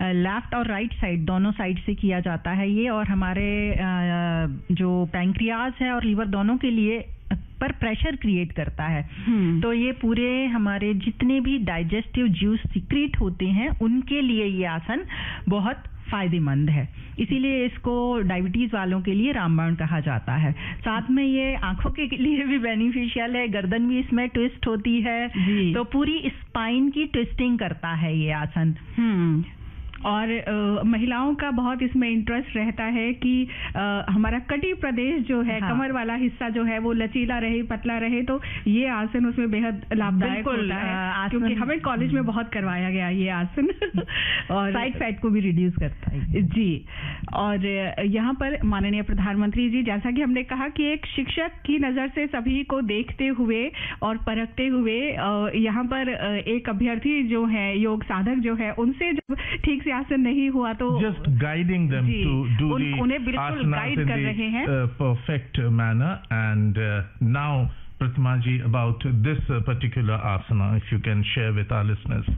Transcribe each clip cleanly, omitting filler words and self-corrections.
Left और right side दोनों side से किया जाता है ये, और हमारे जो पैंक्रियाज है और लीवर दोनों के लिए पर प्रेशर क्रिएट करता है। तो ये पूरे हमारे जितने भी डाइजेस्टिव जूस सीक्रेट होते हैं उनके लिए ये आसन बहुत फायदेमंद है, इसीलिए इसको डायबिटीज वालों के लिए रामबाण कहा जाता है। साथ में ये आंखों के लिए भी बेनिफिशियल है, गर्दन भी इसमें ट्विस्ट होती है, तो पूरी स्पाइन की ट्विस्टिंग करता है ये आसन। और महिलाओं का बहुत इसमें इंटरेस्ट रहता है कि हमारा कटी प्रदेश जो है, कमर वाला हिस्सा जो है वो लचीला रहे, पतला रहे, तो ये आसन उसमें बेहद लाभदायक होता है, क्योंकि हमें कॉलेज में बहुत करवाया गया ये आसन और साइड फैट को भी रिड्यूस करता है जी। और यहाँ पर माननीय प्रधानमंत्री जी, जैसा कि हमने कहा कि एक शिक्षक की नजर से सभी को देखते हुए और परखते हुए यहाँ पर एक अभ्यर्थी जो है, योग साधक जो है, उनसे जब ठीक से आसन नहीं हुआ तो just guiding them to do उन्हें बिल्कुल गाइड कर रहे हैं perfect manner। And now Pratima ji, about this particular asana, if you can share with our listeners।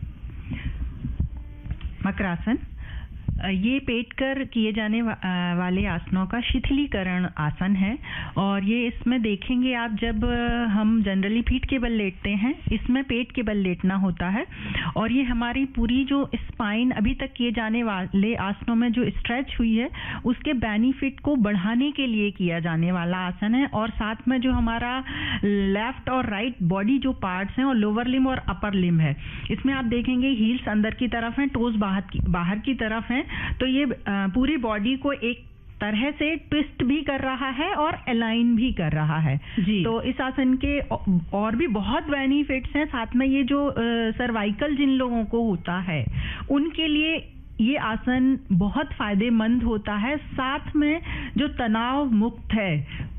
Makarasana ये पेट कर किए जाने वाले आसनों का शिथिलीकरण आसन है, और ये इसमें देखेंगे आप, जब हम जनरली पीठ के बल लेटते हैं, इसमें पेट के बल लेटना होता है, और ये हमारी पूरी जो स्पाइन अभी तक किए जाने वाले आसनों में जो स्ट्रेच हुई है उसके बेनिफिट को बढ़ाने के लिए किया जाने वाला आसन है। और साथ में जो हमारा लेफ्ट और राइट बॉडी जो पार्ट्स हैं, और लोअर लिम्ब और अपर लिम्ब है, इसमें आप देखेंगे हील्स अंदर की तरफ हैं, टोज बाहर की तरफ हैं, तो ये पूरी बॉडी को एक तरह से ट्विस्ट भी कर रहा है और अलाइन भी कर रहा है जी। तो इस आसन के और भी बहुत बेनिफिट्स हैं। साथ में ये जो सर्वाइकल जिन लोगों को होता है उनके लिए ये आसन बहुत फायदेमंद होता है, साथ में जो तनाव मुक्त है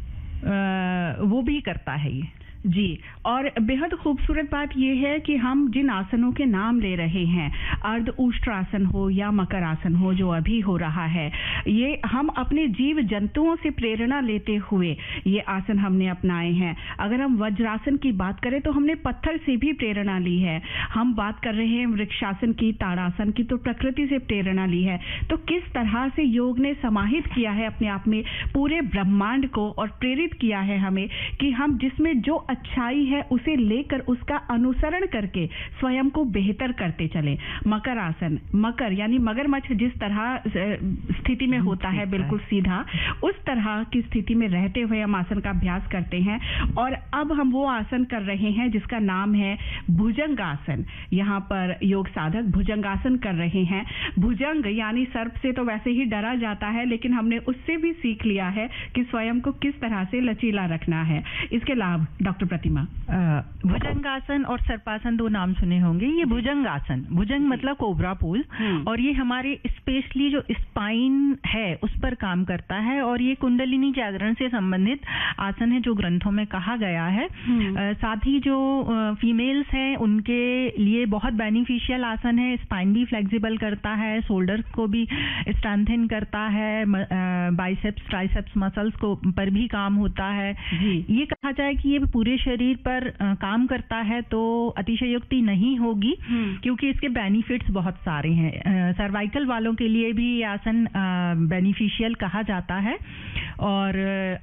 वो भी करता है ये जी। और बेहद खूबसूरत बात यह है कि हम जिन आसनों के नाम ले रहे हैं, अर्ध उष्ट्रासन हो या मकर आसन हो जो अभी हो रहा है, ये हम अपने जीव जंतुओं से प्रेरणा लेते हुए ये आसन हमने अपनाए हैं। अगर हम वज्रासन की बात करें तो हमने पत्थर से भी प्रेरणा ली है। हम बात कर रहे हैं वृक्षासन की, ताड़ासन की, तो प्रकृति से प्रेरणा ली है। तो किस तरह से योग ने समाहित किया है अपने आप में पूरे ब्रह्मांड को, और प्रेरित किया है हमें कि हम जिसमें जो अच्छाई है उसे लेकर उसका अनुसरण करके स्वयं को बेहतर करते चले। मकर आसन, मकर यानी मगरमच्छ जिस तरह स्थिति में होता है बिल्कुल सीधा, उस तरह की स्थिति में रहते हुए हम आसन का अभ्यास करते हैं। और अब हम वो आसन कर रहे हैं जिसका नाम है भुजंगासन। यहाँ पर योग साधक भुजंगासन कर रहे हैं। भुजंग यानी सर्प से तो वैसे ही डरा जाता है, लेकिन हमने उससे भी सीख लिया है कि स्वयं को किस तरह से लचीला रखना है। इसके लाभ डॉक्टर प्रतिमा। भुजंगासन और सर्पासन दो नाम सुने होंगे। ये भुजंगासन, भुजंग मतलब कोबरा पोज, और ये हमारे स्पेशली जो स्पाइन है उस पर काम करता है, और ये कुंडलिनी जागरण से संबंधित आसन है जो ग्रंथों में कहा गया है। साथ ही जो फीमेल्स हैं उनके लिए बहुत बेनिफिशियल आसन है। स्पाइन भी फ्लेक्सिबल करता है, शोल्डर्स को भी स्ट्रेंथन करता है, बाइसेप्स ट्राइसेप्स मसल्स को पर भी काम होता है। ये कहा जाए कि ये पूरे शरीर पर काम करता है तो अतिशयोक्ति नहीं होगी, क्योंकि इसके बेनिफिट्स बहुत सारे हैं। सर्वाइकल वालों के लिए भी ये आसन बेनिफिशियल कहा जाता है। और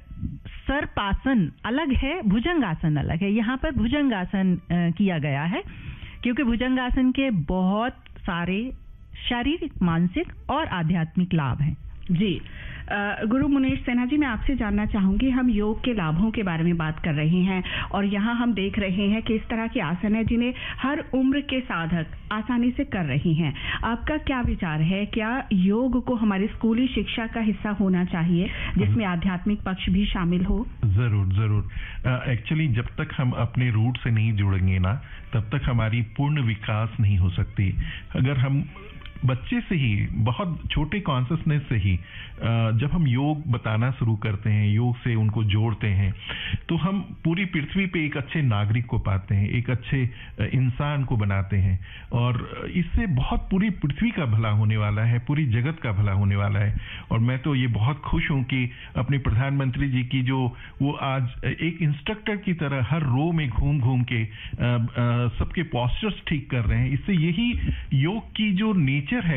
सर्पासन अलग है, भुजंगासन अलग है। यहाँ पर भुजंगासन किया गया है क्योंकि भुजंगासन के बहुत सारे शारीरिक, मानसिक और आध्यात्मिक लाभ हैं जी। गुरु मुनीश सिन्हा जी, मैं आपसे जानना चाहूंगी, हम योग के लाभों के बारे में बात कर रहे हैं, और यहाँ हम देख रहे हैं कि इस तरह के आसन है जिन्हें हर उम्र के साधक आसानी से कर रही हैं। आपका क्या विचार है, क्या योग को हमारी स्कूली शिक्षा का हिस्सा होना चाहिए जिसमें आध्यात्मिक पक्ष भी शामिल हो? जरूर जरूर। एक्चुअली जब तक हम अपने रूट से नहीं जुड़ेंगे ना, तब तक हमारी पूर्ण विकास नहीं हो सकती। अगर हम बच्चे से ही, बहुत छोटे कॉन्शियसनेस से ही जब हम योग बताना शुरू करते हैं, योग से उनको जोड़ते हैं, तो हम पूरी पृथ्वी पे एक अच्छे नागरिक को पाते हैं, एक अच्छे इंसान को बनाते हैं, और इससे बहुत पूरी पृथ्वी का भला होने वाला है, पूरी जगत का भला होने वाला है। और मैं तो ये बहुत खुश हूं कि अपने प्रधानमंत्री जी की जो वो आज एक इंस्ट्रक्टर की तरह हर रो में घूम घूम के सबके पोस्चर्स ठीक कर रहे हैं। इससे यही योग की जो नेचर है